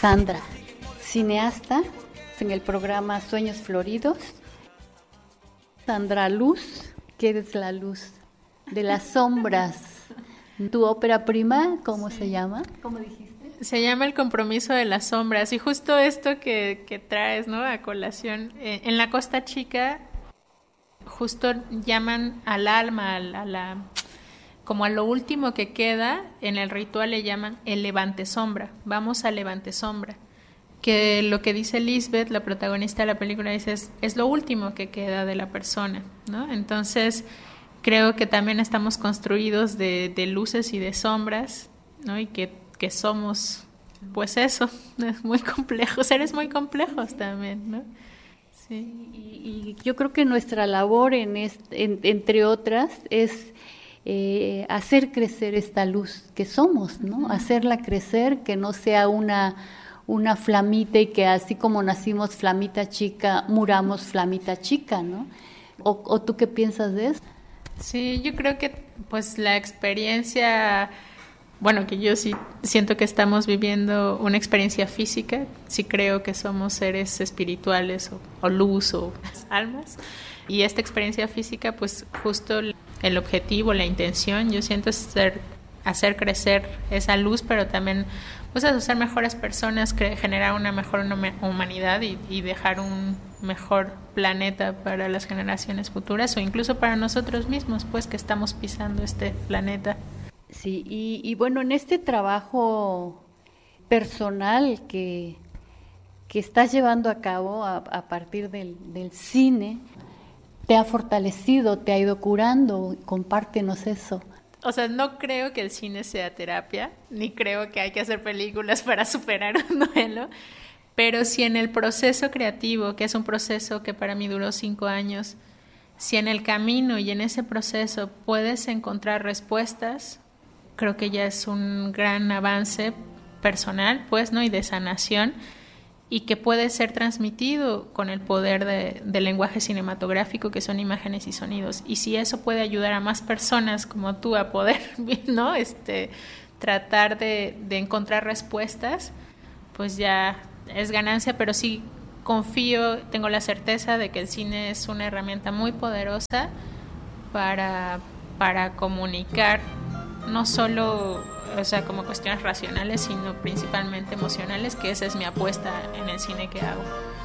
Sandra, cineasta en el programa Sueños Floridos. Sandra Luz, ¿qué es la luz? De las sombras. ¿Tu ópera prima cómo se llama? ¿Cómo dijiste? Se llama El compromiso de las sombras, y justo esto que traes, ¿no?, a colación, en la Costa Chica justo llaman al alma, como a lo último que queda, en el ritual le llaman el levante sombra, vamos al levante sombra, que lo que dice Lisbeth, la protagonista de la película, dice es lo último que queda de la persona, ¿no? Entonces creo que también estamos construidos de luces y de sombras, ¿no? Y que somos, pues eso, es muy complejo, seres muy complejos también, ¿no? Sí. Y yo creo que nuestra labor entre otras es hacer crecer esta luz que somos, ¿no? Hacerla crecer, que no sea una flamita, y que así como nacimos flamita chica, muramos flamita chica, ¿no? ¿O tú qué piensas de eso? Sí, yo creo que pues la experiencia, bueno, que yo sí siento que estamos viviendo una experiencia física, sí creo que somos seres espirituales o luz o almas, y esta experiencia física, pues justo el objetivo, la intención, yo siento es hacer crecer esa luz, pero también pues ser mejores personas, generar una mejor humanidad y dejar un mejor planeta para las generaciones futuras, o incluso para nosotros mismos, pues que estamos pisando este planeta. Sí, y bueno, en este trabajo personal que estás llevando a cabo a partir del cine, ¿te ha fortalecido, te ha ido curando? Compártenos eso. O sea, no creo que el cine sea terapia, ni creo que hay que hacer películas para superar un duelo, pero si en el proceso creativo, que es un proceso que para mí duró 5 años, si en el camino y en ese proceso puedes encontrar respuestas, creo que ya es un gran avance personal, pues, ¿no? Y de sanación, y que puede ser transmitido con el poder del lenguaje cinematográfico, que son imágenes y sonidos. Y si eso puede ayudar a más personas como tú a poder, ¿no?, tratar de encontrar respuestas, pues ya es ganancia. Pero sí confío, tengo la certeza de que el cine es una herramienta muy poderosa para comunicar, no solo, o sea, como cuestiones racionales, sino principalmente emocionales, que esa es mi apuesta en el cine que hago.